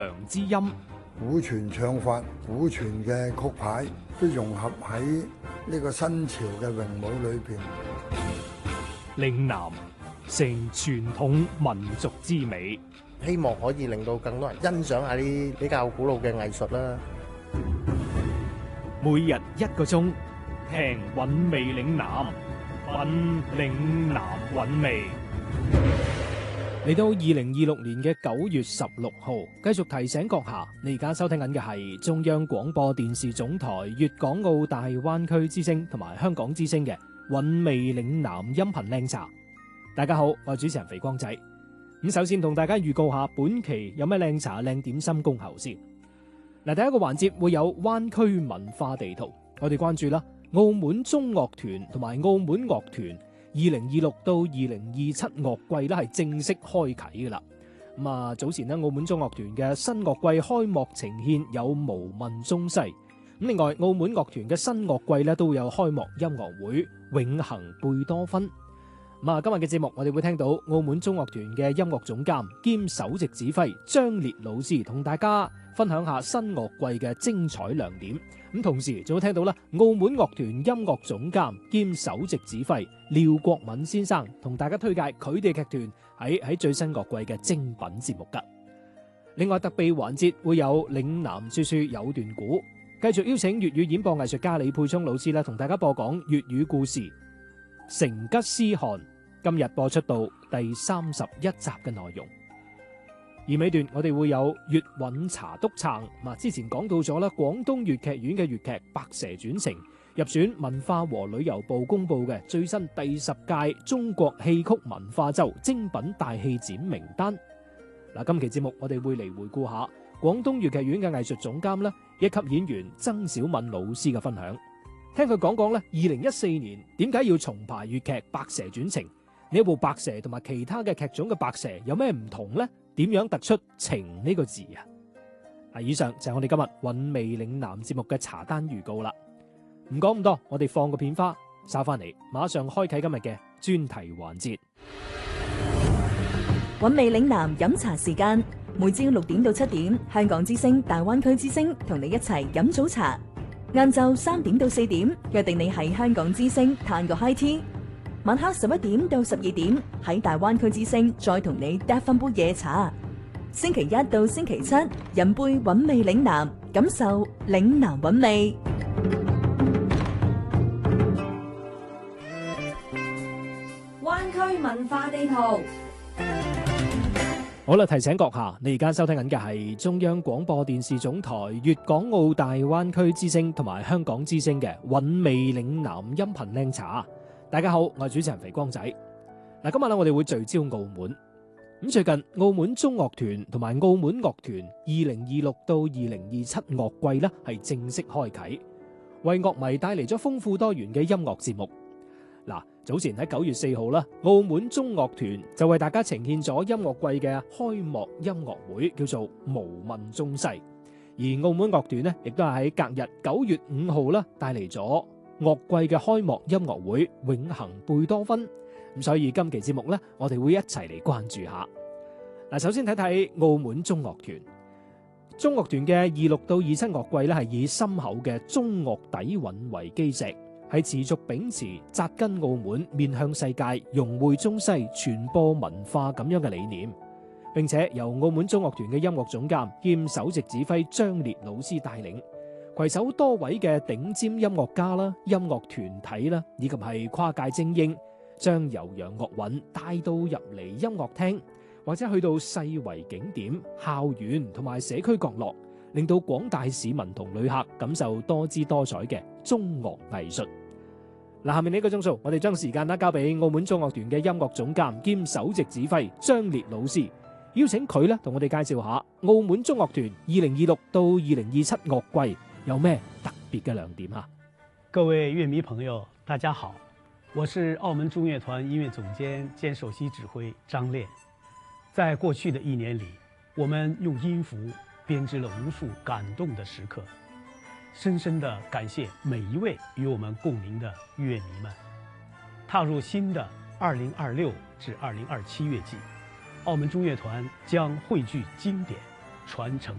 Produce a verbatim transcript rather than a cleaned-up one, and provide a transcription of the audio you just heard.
良之音， 古傳唱法、古傳嘅曲牌都融合喺呢個新潮嘅詠舞裏邊。 嶺南成傳統民族之美， 希望可以令到更多人欣賞下啲比較古老嘅藝術啦。 每日一個鐘，聽韻味嶺南，品嶺南韻味。嚟到二零二六年嘅九月十六號，繼續提醒閣下，你而家收聽緊嘅係中央廣播電視總台粵港澳大灣區之聲同埋香港之聲嘅韻味嶺南音頻靚茶。大家好，我係主持人肥光仔。咁首先同大家預告下本期有咩靚茶靚點心恭候先。嗱，第一個環節會有灣區文化地圖，我哋關注啦，澳門中樂團同埋澳門樂團二零二六到二零二七樂季咧係正式開啟噶啦。咁啊，早前咧澳門中樂團嘅新樂季開幕呈獻有無問中西。咁另外澳門樂團嘅新樂季咧都會有開幕音樂會永恆貝多芬。咁啊，今日嘅節目我哋會聽到澳門中樂團嘅音樂總監兼首席指揮張烈老師同大家分享下新樂季嘅精彩亮點。咁同時仲會聽到啦，澳門樂團音樂總監兼首席指揮廖國敏先生同大家推介佢哋劇團喺喺最新樂季嘅精品節目噶。另外特備環節會有嶺南說說有段古，繼續邀請粵語演播藝術家李沛聰老師咧同大家播講粵語故事《成吉思汗》，今日播出到第三十一集嘅內容。而尾段我哋會有粵韻茶督撐，嗱，之前講到咗啦，廣東粵劇院嘅粵劇《白蛇傳情》入選文化和旅遊部公布嘅最新第十屆中國戲曲文化周精品大戲展名單。嗱，今期節目我哋會嚟回顧下廣東粵劇院嘅藝術總監啦，一級演員曾小敏老師嘅分享，聽佢講講咧，二零一四年點解要重排粵劇《白蛇傳情》？呢部白蛇同埋其他嘅劇種嘅白蛇有咩唔同呢？點樣突出情呢個字啊？啊，以上就係我哋今日韻味嶺南節目嘅茶單預告啦。唔講咁多，我哋放個片花，稍翻嚟，馬上開啟今日嘅專題環節。 韻味嶺南飲茶時間，每朝六點到七點，香港之聲、大灣區之聲同你一齊飲早茶。晏晝三點到四點，約定你喺香港之聲嘆個 high tea。晚黑十一點到十二點喺大灣區之聲再同你嗒翻杯夜茶。星期一到星期七飲杯韻味嶺南，感受嶺南韻味。 灣區文化地圖。 好啦，提醒閣下，你而家收聽緊嘅係中央廣播電視總台粵港澳大灣區之聲同埋香港之聲嘅韻味嶺南音頻靚茶。大家好，我係主持人肥光仔。嗱，今日咧我哋會聚焦澳門。咁最近澳門中樂團同埋澳門樂團二零二六到二零二七樂季咧係正式開啟，為樂迷帶嚟咗豐富多元嘅音樂節目。嗱，早前喺九月四號啦，澳門中樂團就為大家呈現咗音樂季嘅開幕音樂會，叫做無問中西。而澳門樂團呢，亦都係喺隔日九月五號啦，帶嚟咗樂季嘅開幕音樂會永恆貝多芬。咁所以今期節目呢，我哋會一齊嚟關注下。嗱，首先睇睇澳門中樂團。中樂團嘅二六到二七樂季呢，係以深厚嘅中樂底蘊為基石，係持續秉持紮根澳門、面向世界、融匯中西、傳播文化咁樣嘅理念，並且由澳門中樂團嘅音樂總監兼首席指揮張烈老師帶領，攜手多位嘅頂尖音樂家啦、音樂團體啦，以及係跨界精英，將悠揚樂韻帶到入嚟音樂廳，或者去到世遺景點、校園同埋社區角落，令到廣大市民同旅客感受多姿多彩嘅中樂藝術。嗱，下面呢個鐘數，我哋將時間啦交俾澳門中樂團嘅音樂總監兼首席指揮張烈老師，邀請佢咧同我哋介紹下澳門中樂團二零二六到二零二七樂季有咩特別嘅亮點啊！ 各位樂迷朋友，大家好，我是澳門中樂團音樂總監兼首席指揮張烈。在過去的一年裡，我們用音符編織了無數感動的時刻，深深地感謝每一位與我們共鳴的樂迷們。踏入新的二零二六至二零二七樂季，澳門中樂團將匯聚經典、 傳承